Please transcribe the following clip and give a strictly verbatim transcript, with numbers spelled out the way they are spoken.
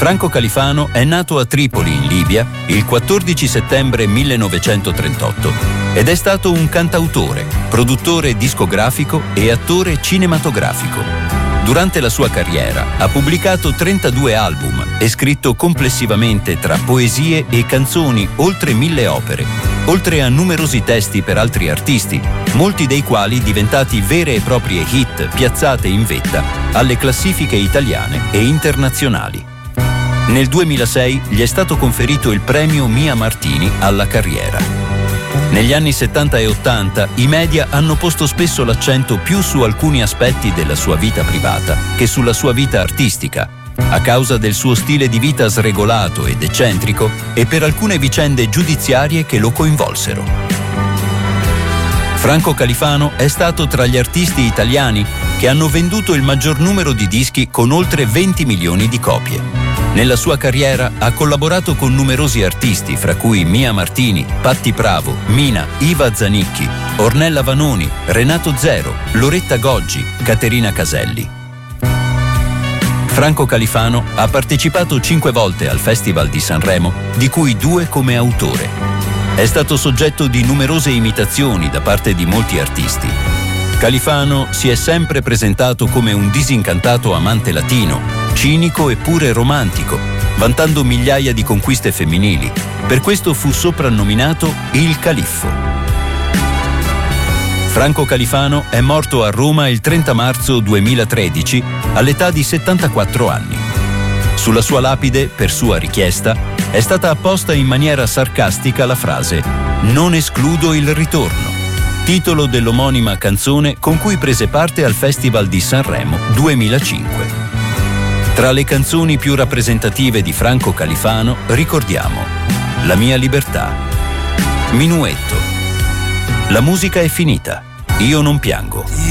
Franco Califano è nato a Tripoli, in Libia, il quattordici settembre millenovecentotrentotto ed è stato un cantautore, produttore discografico e attore cinematografico. Durante la sua carriera ha pubblicato trentadue album e scritto complessivamente tra poesie e canzoni oltre mille opere, oltre a numerosi testi per altri artisti, molti dei quali diventati vere e proprie hit piazzate in vetta alle classifiche italiane e internazionali. Nel duemilasei gli è stato conferito il premio Mia Martini alla carriera. Negli anni settanta e ottanta i media hanno posto spesso l'accento più su alcuni aspetti della sua vita privata che sulla sua vita artistica, a causa del suo stile di vita sregolato ed eccentrico e per alcune vicende giudiziarie che lo coinvolsero. Franco Califano è stato tra gli artisti italiani che hanno venduto il maggior numero di dischi con oltre venti milioni di copie. Nella sua carriera ha collaborato con numerosi artisti, fra cui Mia Martini, Patti Pravo, Mina, Iva Zanicchi, Ornella Vanoni, Renato Zero, Loretta Goggi, Caterina Caselli. Franco Califano ha partecipato cinque volte al Festival di Sanremo, di cui due come autore. È stato soggetto di numerose imitazioni da parte di molti artisti. Califano si è sempre presentato come un disincantato amante latino, cinico e pure romantico, vantando migliaia di conquiste femminili. Per questo fu soprannominato il Califfo. Franco Califano è morto a Roma il trenta marzo duemilatredici all'età di settantaquattro anni. Sulla sua lapide, per sua richiesta, è stata apposta in maniera sarcastica la frase «Non escludo il ritorno», titolo dell'omonima canzone con cui prese parte al Festival di Sanremo duemilacinque. Tra le canzoni più rappresentative di Franco Califano ricordiamo La mia libertà, Minuetto, La musica è finita, Io non piango.